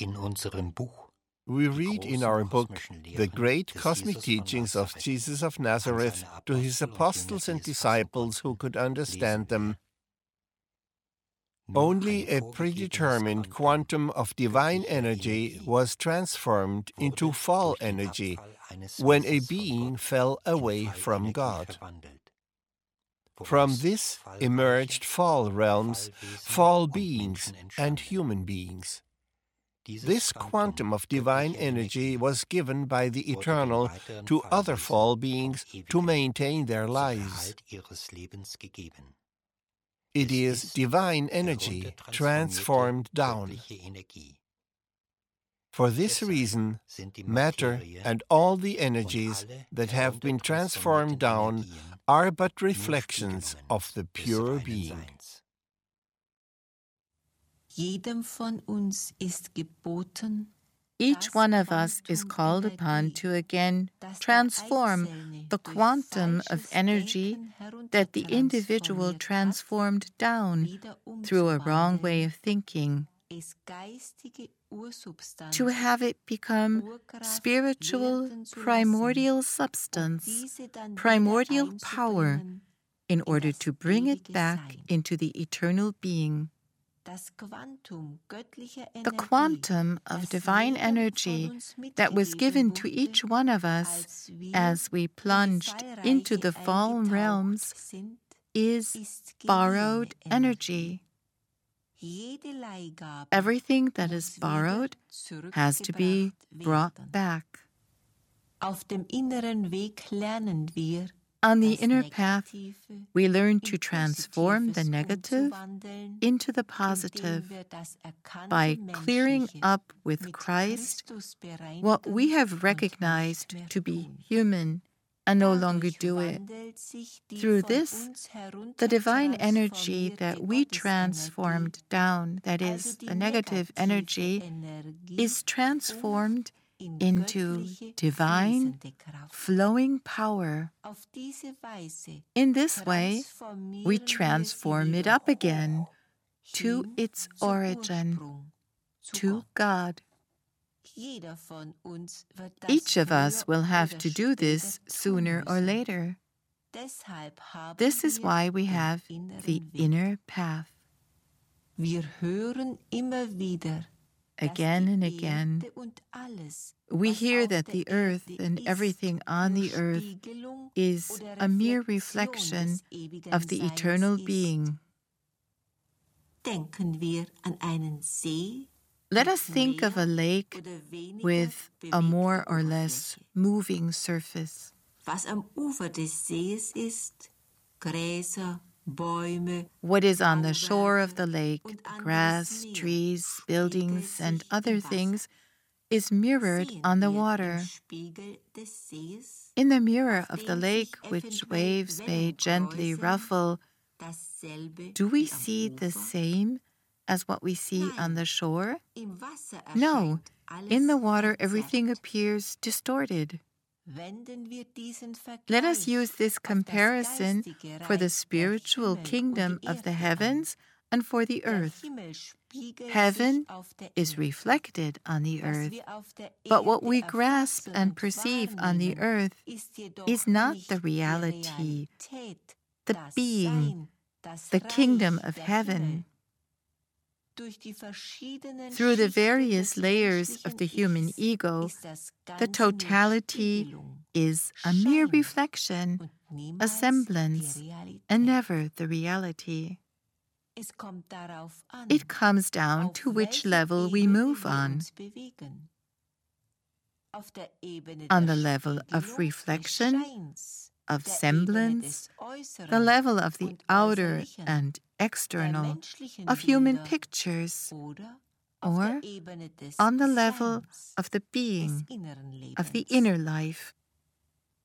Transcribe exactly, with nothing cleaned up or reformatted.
In unserem Buch We read in our book the great cosmic teachings of Jesus of Nazareth to his apostles and disciples who could understand them. Only a predetermined quantum of divine energy was transformed into fall energy when a being fell away from God. From this emerged fall realms, fall beings, and human beings. This quantum of divine energy was given by the Eternal to other fall beings to maintain their lives. It is divine energy transformed down. For this reason, matter and all the energies that have been transformed down are but reflections of the pure being. Each one of us is called upon to again transform the quantum of energy that the individual transformed down through a wrong way of thinking, to have it become spiritual, primordial substance, primordial power, in order to bring it back into the eternal being. The quantum of divine energy that was given to each one of us as we plunged into the fallen realms is borrowed energy. Everything that is borrowed has to be brought back. On the inner path, we learn to transform the negative into the positive by clearing up with Christ what we have recognized to be human and no longer do it. Through this, the divine energy that we transformed down, that is, the negative energy, is transformed into divine, flowing power. In this way, we transform it up again to its origin, to God. Each of us will have to do this sooner or later. This is why we have the inner path. Again and again, we hear that the earth and everything on the earth is a mere reflection of the eternal being. Let us think of a lake with a more or less moving surface. What is on the shore of the lake, grass, trees, buildings, and other things, is mirrored on the water. In the mirror of the lake, which waves may gently ruffle, do we see the same as what we see on the shore? No, in the water everything appears distorted. Let us use this comparison for the spiritual kingdom of the heavens and for the earth. Heaven is reflected on the earth, but what we grasp and perceive on the earth is not the reality, the being, the kingdom of heaven. Through the various layers of the human ego, the totality is a mere reflection, a semblance, and never the reality. It comes down to which level we move on. On the level of reflection, of semblance, the level of the outer and external, of human pictures, or on the level of the being, of the inner life.